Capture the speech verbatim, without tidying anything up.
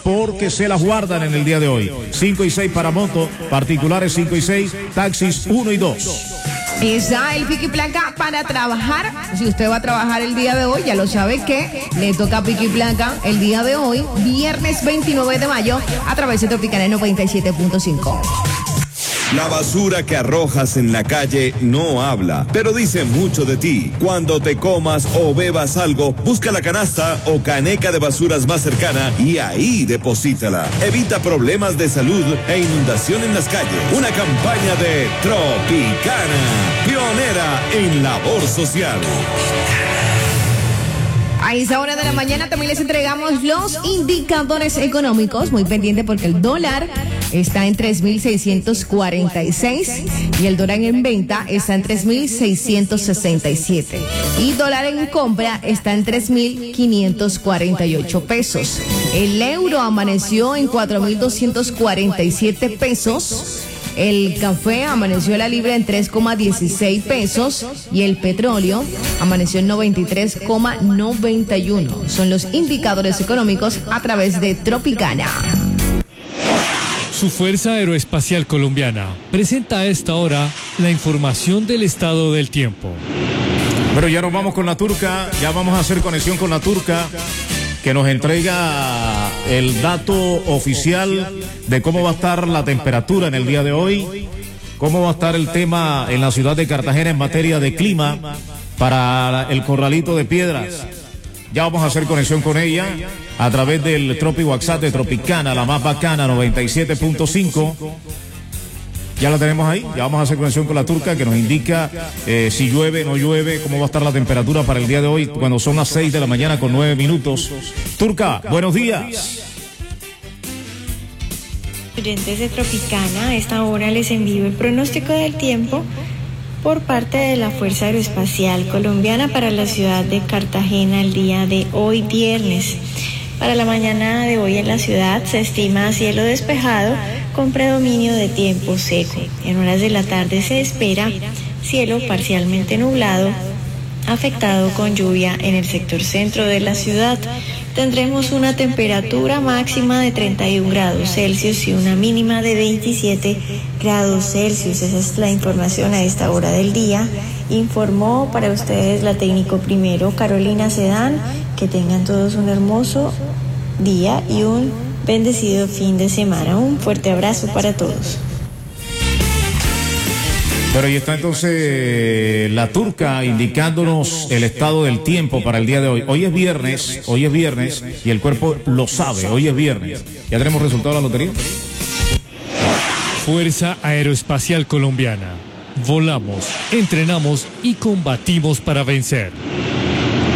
porque se las guardan en el día de hoy. cinco y seis para moto, particulares cinco y seis, taxis uno y dos. Está el Piqui Placa para trabajar. Si usted va a trabajar el día de hoy, ya lo sabe que le toca Piqui Placa el día de hoy, viernes veintinueve de mayo, a través de Tropicana noventa y siete punto cinco. La basura que arrojas en la calle no habla, pero dice mucho de ti. Cuando te comas o bebas algo, busca la canasta o caneca de basuras más cercana y ahí deposítala. Evita problemas de salud e inundación en las calles. Una campaña de Tropicana, pionera en labor social. A esa hora de la mañana también les entregamos los indicadores económicos. Muy pendiente porque el dólar está en tres mil seiscientos cuarenta y seis y el dólar en venta está en tres mil seiscientos sesenta y siete. Y dólar en compra está en tres mil quinientos cuarenta y ocho pesos. El euro amaneció en cuatro mil doscientos cuarenta y siete pesos. El café amaneció la libra en tres coma dieciséis pesos y el petróleo amaneció en noventa y tres coma noventa y uno. Son los indicadores económicos a través de Tropicana. Su Fuerza Aeroespacial Colombiana presenta a esta hora la información del estado del tiempo. Pero ya nos vamos con la Turca, ya vamos a hacer conexión con la Turca, que nos entrega el dato oficial de cómo va a estar la temperatura en el día de hoy, cómo va a estar el tema en la ciudad de Cartagena en materia de clima para el Corralito de Piedras. Ya vamos a hacer conexión con ella a través del Tropi WhatsApp de Tropicana, la más bacana, noventa y siete punto cinco. Ya la tenemos ahí, ya vamos a hacer conexión con la Turca, que nos indica eh, si llueve, no llueve, cómo va a estar la temperatura para el día de hoy, cuando son las seis de la mañana con nueve minutos. Turca, buenos días. Oyentes de Tropicana, a esta hora les envío el pronóstico del tiempo por parte de la Fuerza Aeroespacial Colombiana para la ciudad de Cartagena el día de hoy, viernes. Para la mañana de hoy en la ciudad se estima cielo despejado con predominio de tiempo seco. En horas de la tarde se espera cielo parcialmente nublado, afectado con lluvia en el sector centro de la ciudad. Tendremos una temperatura máxima de treinta y un grados Celsius y una mínima de veintisiete grados Celsius. Esa es la información a esta hora del día. Informó para ustedes la técnico primero, Carolina Sedán. Que tengan todos un hermoso día y un bendecido fin de semana. Un fuerte abrazo para todos. Pero ahí está entonces la Turca indicándonos el estado del tiempo para el día de hoy. Hoy es viernes, hoy es viernes y el cuerpo lo sabe, hoy es viernes. ¿Ya tenemos resultado de la lotería? Fuerza Aeroespacial Colombiana. Volamos, entrenamos y combatimos para vencer.